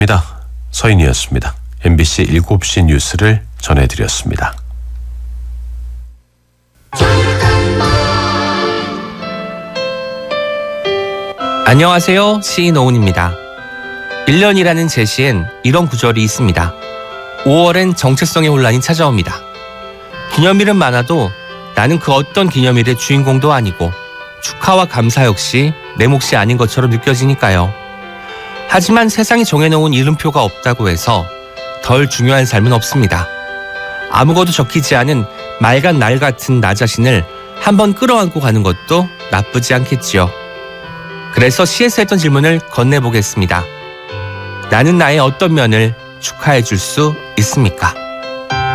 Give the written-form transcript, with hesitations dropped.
서인이었습니다. MBC 7시 뉴스를 전해드렸습니다. 안녕하세요. 시인 오은입니다. 1년이라는 제시엔 이런 구절이 있습니다. 5월엔 정체성의 혼란이 찾아옵니다. 기념일은 많아도 나는 그 어떤 기념일의 주인공도 아니고 축하와 감사 역시 내 몫이 아닌 것처럼 느껴지니까요. 하지만 세상이 정해놓은 이름표가 없다고 해서 덜 중요한 삶은 없습니다. 아무것도 적히지 않은 맑은 날 같은 나 자신을 한번 끌어안고 가는 것도 나쁘지 않겠지요. 그래서 시에서 했던 질문을 건네보겠습니다. 나는 나의 어떤 면을 축하해 줄 수 있습니까?